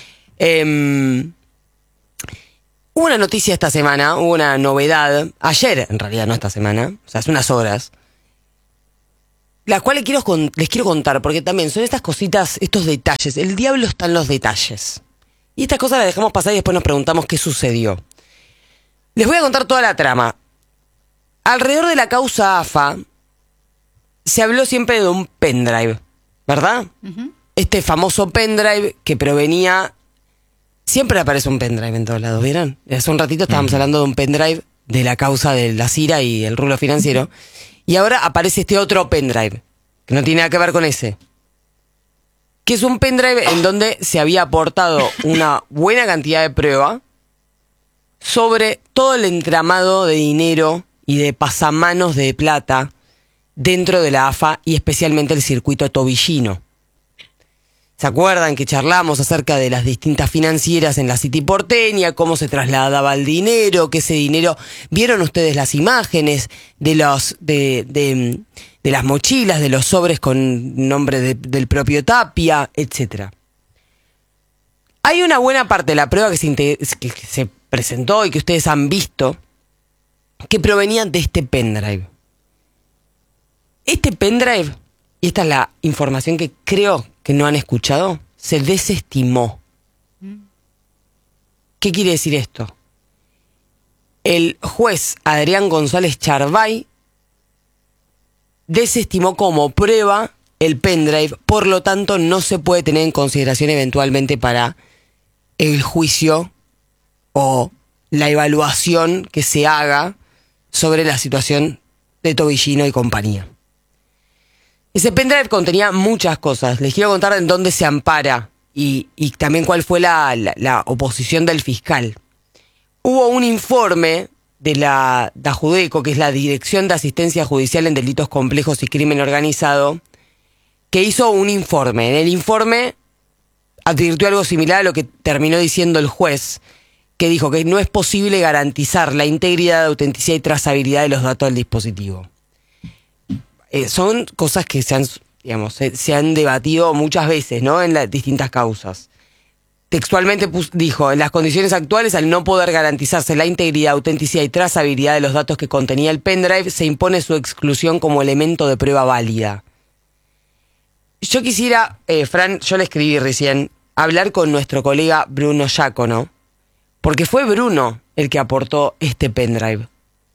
Hubo una noticia esta semana, hubo una novedad, ayer en realidad, no esta semana, o sea, hace unas horas, las cuales les quiero contar, porque también son estas cositas, estos detalles. El diablo está en los detalles. Y estas cosas las dejamos pasar y después nos preguntamos qué sucedió. Les voy a contar toda la trama. Alrededor de la causa AFA, se habló siempre de un pendrive, ¿verdad? Este famoso pendrive que provenía... Siempre aparece un pendrive en todos lados, ¿vieron? Hace un ratito estábamos hablando de un pendrive de la causa de la CIRA y el rulo financiero. Y ahora aparece este otro pendrive, que no tiene nada que ver con ese. Que es un pendrive en donde se había aportado una buena cantidad de prueba sobre todo el entramado de dinero y de pasamanos de plata dentro de la AFA y especialmente el circuito tobillino. ¿Se acuerdan que charlamos acerca de las distintas financieras en la City porteña, cómo se trasladaba el dinero, que ese dinero... ¿Vieron ustedes las imágenes de de las mochilas, de los sobres con nombre del propio Tapia, etcétera? Hay una buena parte de la prueba que se presentó y que ustedes han visto que provenía de este pendrive. Este pendrive, y esta es la información que creo que no han escuchado, se desestimó. ¿Qué quiere decir esto? El juez Adrián González Charbay desestimó como prueba el pendrive, por lo tanto no se puede tener en consideración eventualmente para el juicio o la evaluación que se haga sobre la situación de Tobillino y compañía. Ese pendrive contenía muchas cosas. Les quiero contar en dónde se ampara y también cuál fue la oposición del fiscal. Hubo un informe de la DAJUDECO, que es la Dirección de Asistencia Judicial en Delitos Complejos y Crimen Organizado, que hizo un informe. En el informe advirtió algo similar a lo que terminó diciendo el juez, que dijo que no es posible garantizar la integridad, autenticidad y trazabilidad de los datos del dispositivo. Son cosas que se han debatido muchas veces, ¿no? En las distintas causas. Textualmente dijo, en las condiciones actuales, al no poder garantizarse la integridad, autenticidad y trazabilidad de los datos que contenía el pendrive, se impone su exclusión como elemento de prueba válida. Yo quisiera, Fran, yo le escribí recién, hablar con nuestro colega Bruno Giacono, porque fue Bruno el que aportó este pendrive.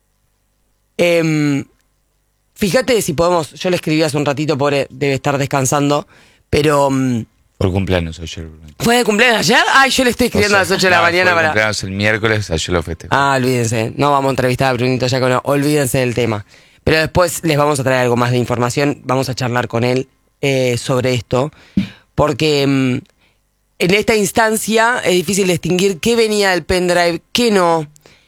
Fíjate si podemos, yo le escribí hace un ratito, pobre, debe estar descansando, pero... Por cumpleaños ayer. ¿Fue de cumpleaños ayer? Ay, yo le estoy escribiendo a las 8 de la mañana fue para... cumpleaños el miércoles, ayer lo festejé. Olvídense, no vamos a entrevistar a Brunito Giacono, olvídense del tema. Pero después les vamos a traer algo más de información, vamos a charlar con él sobre esto, porque en esta instancia es difícil distinguir qué venía del pendrive, qué no.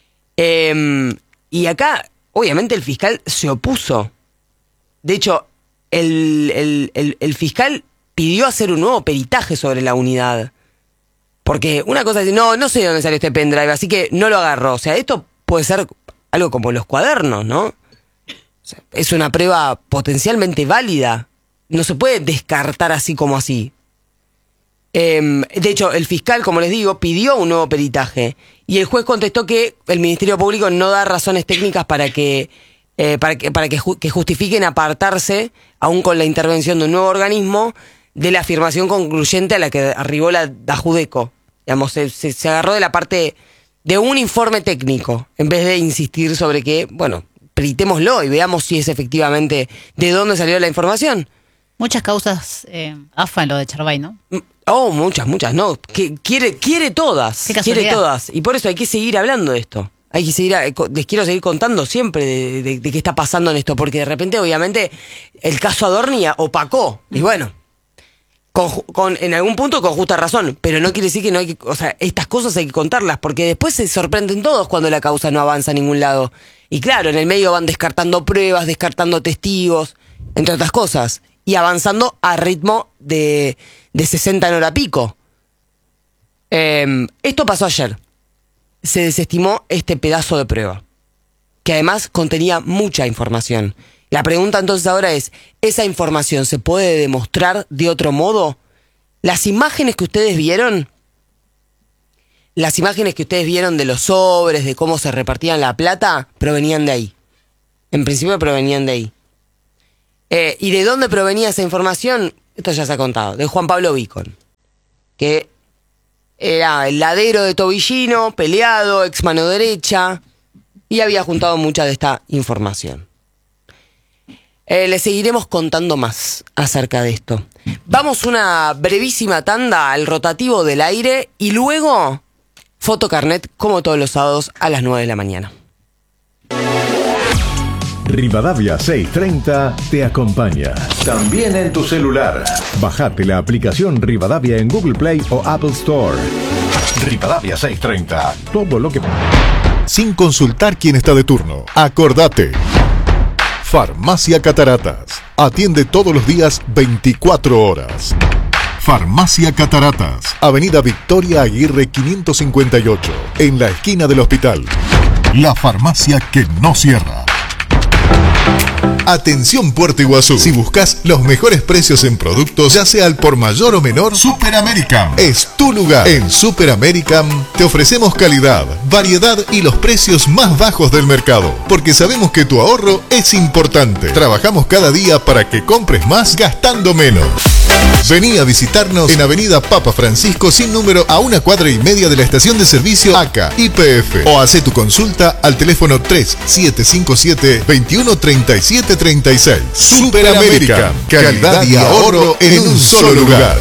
Y acá, obviamente, el fiscal se opuso. De hecho, el fiscal pidió hacer un nuevo peritaje sobre la unidad. Porque una cosa es, no sé de dónde salió este pendrive, así que no lo agarró. O sea, esto puede ser algo como los cuadernos, ¿no? O sea, es una prueba potencialmente válida. No se puede descartar así como así. De hecho, el fiscal, como les digo, pidió un nuevo peritaje. Y el juez contestó que el Ministerio Público no da razones técnicas para que justifiquen apartarse, aún con la intervención de un nuevo organismo, de la afirmación concluyente a la que arribó la DAJUDECO. Digamos, se agarró de la parte de un informe técnico, en vez de insistir sobre que, bueno, peritémoslo y veamos si es efectivamente de dónde salió la información. Muchas causas AFA en lo de Charbay, ¿no? Muchas, no. Quiere todas. Quiere todas. Y por eso hay que seguir hablando de esto. Hay que seguir, les quiero seguir contando siempre de qué está pasando en esto, porque de repente, obviamente, el caso Adorni opacó. Y bueno, en algún punto con justa razón, pero no quiere decir que no hay que, o sea, estas cosas hay que contarlas, porque después se sorprenden todos cuando la causa no avanza a ningún lado. Y claro, en el medio van descartando pruebas, descartando testigos, entre otras cosas, y avanzando a ritmo de 60 en hora pico. Esto pasó ayer. Se desestimó este pedazo de prueba, que además contenía mucha información. La pregunta entonces ahora es, ¿esa información se puede demostrar de otro modo? Las imágenes que ustedes vieron de los sobres, de cómo se repartían la plata, provenían de ahí. En principio provenían de ahí. ¿Y de dónde provenía esa información? Esto ya se ha contado, de Juan Pablo Vicon, que era el ladero de Tobillino, peleado, ex mano derecha, y había juntado mucha de esta información. Les seguiremos contando más acerca de esto. Vamos una brevísima tanda al rotativo del aire y luego Fotocarnet, como todos los sábados a las 9 de la mañana. Rivadavia 630 te acompaña. También en tu celular. Bajate la aplicación Rivadavia en Google Play o Apple Store. Rivadavia 630. Todo lo que... Sin consultar quién está de turno. Acordate. Farmacia Cataratas. Atiende todos los días 24 horas. Farmacia Cataratas. Avenida Victoria Aguirre 558. En la esquina del hospital. La farmacia que no cierra. Atención Puerto Iguazú. Si buscas los mejores precios en productos, ya sea al por mayor o menor, Super American es tu lugar. En Super American te ofrecemos calidad, variedad y los precios más bajos del mercado, porque sabemos que tu ahorro es importante. Trabajamos cada día para que compres más gastando menos. Vení a visitarnos en Avenida Papa Francisco sin número a 1 cuadra y media de la estación de servicio ACA YPF, o hacé tu consulta al teléfono 3757-213736. Super American, calidad y ahorro en un solo lugar.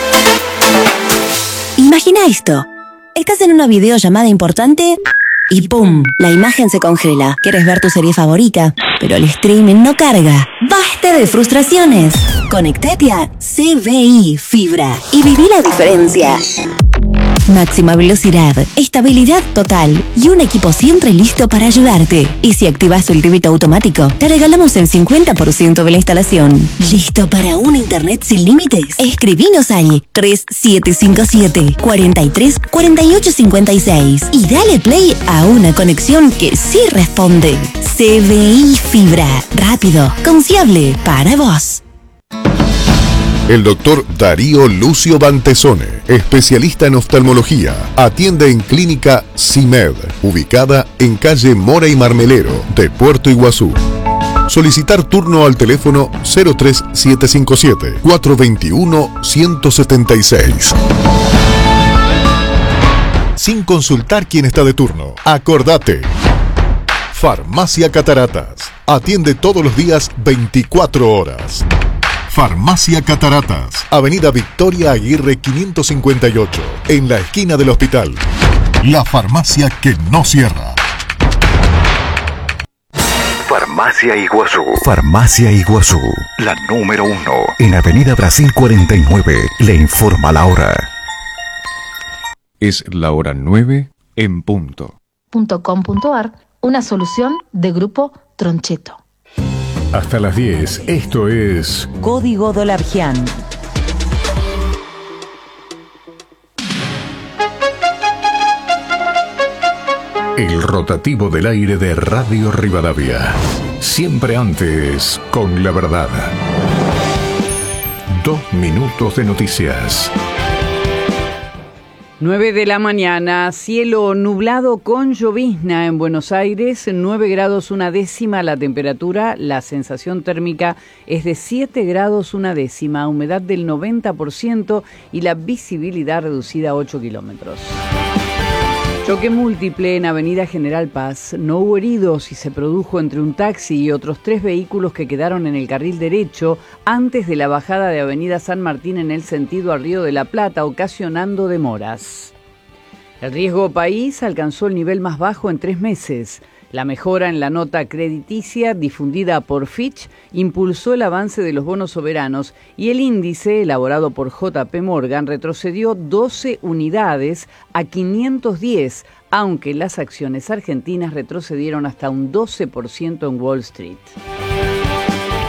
Imagina esto. Estás en una videollamada importante y ¡pum! La imagen se congela. Quieres ver tu serie favorita, pero el streaming no carga. ¡Basta de frustraciones! Conectate a CBI Fibra y viví la diferencia. Máxima velocidad, estabilidad total y un equipo siempre listo para ayudarte. Y si activas el débito automático, te regalamos el 50% de la instalación. ¿Listo para un internet sin límites? Escribinos al 3757-434856 y dale play a una conexión que sí responde. CBI Fibra, rápido, confiable, para vos. El doctor Darío Lucio Bantesone, especialista en oftalmología, atiende en Clínica CIMED, ubicada en calle Mora y Marmelero de Puerto Iguazú. Solicitar turno al teléfono 0377421-176. Sin consultar quién está de turno. Acordate. Farmacia Cataratas. Atiende todos los días 24 horas. Farmacia Cataratas, Avenida Victoria Aguirre 558, en la esquina del hospital. La farmacia que no cierra. Farmacia Iguazú. Farmacia Iguazú, la número 1 en Avenida Brasil 49. Le informa la hora. Es la hora 9 en punto. .com.ar, una solución de Grupo Troncheto. Hasta las 10, esto es Código Dolargian. El rotativo del aire de Radio Rivadavia. Siempre antes, con la verdad. 2 minutos de noticias. 9 de la mañana, cielo nublado con llovizna en Buenos Aires, 9 grados 1/10 la temperatura, la sensación térmica es de 7 grados 1/10, humedad del 90% y la visibilidad reducida a 8 kilómetros. Choque múltiple en Avenida General Paz. No hubo heridos y se produjo entre un taxi y otros 3 vehículos que quedaron en el carril derecho antes de la bajada de Avenida San Martín en el sentido a Río de la Plata, ocasionando demoras. El riesgo país alcanzó el nivel más bajo en 3 meses. La mejora en la nota crediticia difundida por Fitch impulsó el avance de los bonos soberanos y el índice elaborado por JP Morgan retrocedió 12 unidades a 510, aunque las acciones argentinas retrocedieron hasta un 12% en Wall Street.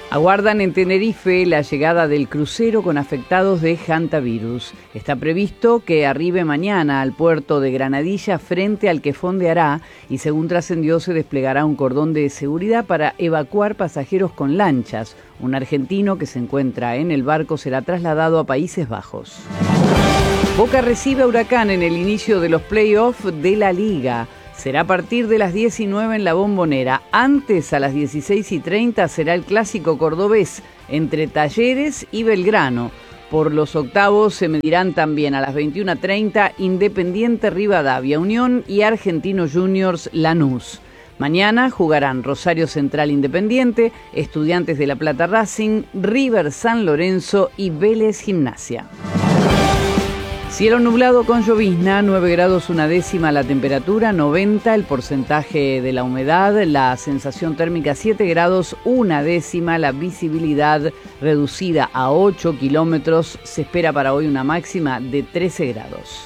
Aguardan en Tenerife la llegada del crucero con afectados de hantavirus. Está previsto que arribe mañana al puerto de Granadilla frente al que fondeará y según trascendió se desplegará un cordón de seguridad para evacuar pasajeros con lanchas. Un argentino que se encuentra en el barco será trasladado a Países Bajos. Boca recibe a Huracán en el inicio de los playoffs de la Liga. Será a partir de las 19 en la Bombonera. Antes, a las 16:30, será el clásico cordobés entre Talleres y Belgrano. Por los octavos se medirán también a las 21:30 Independiente Rivadavia, Unión y Argentino Juniors Lanús. Mañana jugarán Rosario Central Independiente, Estudiantes de La Plata Racing, River San Lorenzo y Vélez Gimnasia. Cielo nublado con llovizna, 9 grados una décima la temperatura, 90 el porcentaje de la humedad, la sensación térmica 7 grados una décima, la visibilidad reducida a 8 kilómetros, se espera para hoy una máxima de 13 grados.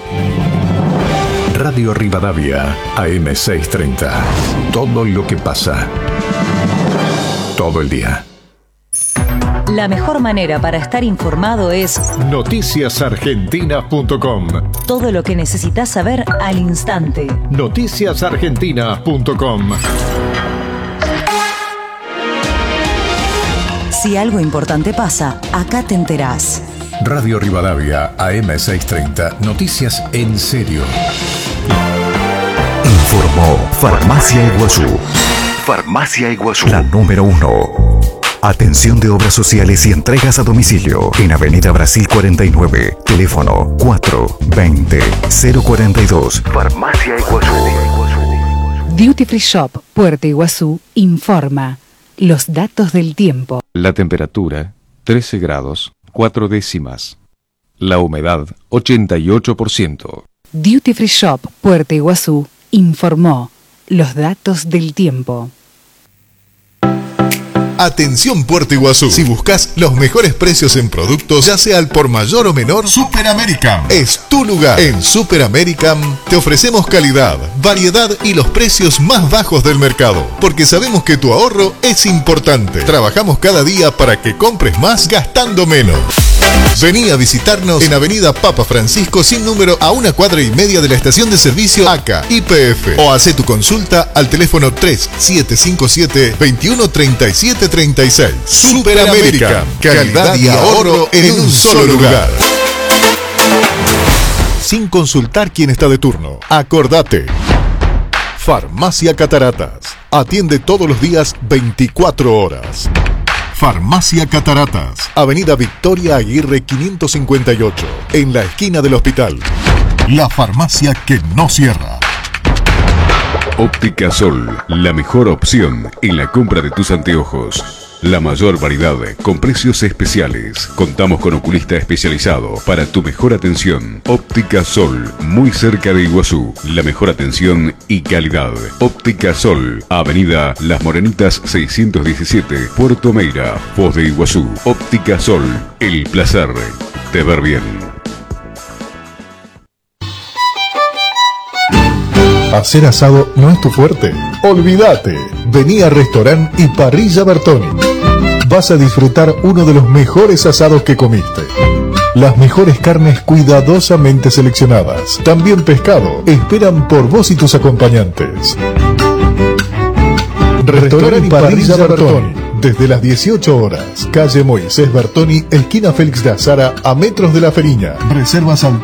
Radio Rivadavia, AM630. Todo lo que pasa. Todo el día. La mejor manera para estar informado es noticiasargentinas.com. Todo lo que necesitas saber al instante. Noticiasargentinas.com. Si algo importante pasa, acá te enterás. Radio Rivadavia, AM630. Noticias en serio. Informó Farmacia Iguazú. Farmacia Iguazú, la número 1. Atención de obras sociales y entregas a domicilio en Avenida Brasil 49, teléfono 420-042. Farmacia Iguazú. Duty Free Shop, Puerto Iguazú, informa los datos del tiempo. La temperatura, 13 grados, 4 décimas. La humedad, 88%. Duty Free Shop, Puerto Iguazú, informó los datos del tiempo. Atención Puerto Iguazú. Si buscas los mejores precios en productos, ya sea al por mayor o menor, Super American es tu lugar. En Super American te ofrecemos calidad, variedad y los precios más bajos del mercado, porque sabemos que tu ahorro es importante. Trabajamos cada día para que compres más gastando menos. Vení a visitarnos en Avenida Papa Francisco sin número a 1 cuadra y media de la estación de servicio ACA YPF o hacé tu consulta al teléfono 3757-213736. Super American, calidad y ahorro en un solo lugar. Sin consultar quién está de turno, acordate. Farmacia Cataratas, atiende todos los días 24 horas. Farmacia Cataratas, Avenida Victoria Aguirre 558, en la esquina del hospital. La farmacia que no cierra. Óptica Sol, la mejor opción en la compra de tus anteojos. La mayor variedad con precios especiales. Contamos con oculista especializado para tu mejor atención. Óptica Sol, muy cerca de Iguazú. La mejor atención y calidad. Óptica Sol, Avenida Las Morenitas 617, Puerto Meira, Foz de Iguazú. Óptica Sol, el placer de ver bien. ¿Hacer asado no es tu fuerte? Olvídate. Vení a Restaurant y Parrilla Bertoni. Vas a disfrutar uno de los mejores asados que comiste. Las mejores carnes cuidadosamente seleccionadas. También pescado. Esperan por vos y tus acompañantes. Restaurant y Parrilla Bertoni. Desde las 18 horas. Calle Moisés Bertoni, esquina Félix de Azara, a metros de la Feriña. Reservas al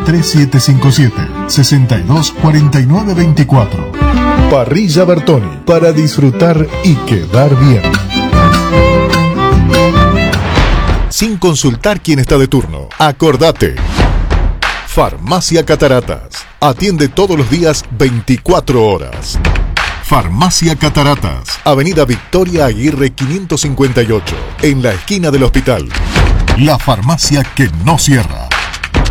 3757-624924. Parrilla Bertoni. Para disfrutar y quedar bien. Sin consultar quién está de turno. Acordate. Farmacia Cataratas. Atiende todos los días 24 horas. Farmacia Cataratas, Avenida Victoria Aguirre 558, en la esquina del hospital. La farmacia que no cierra.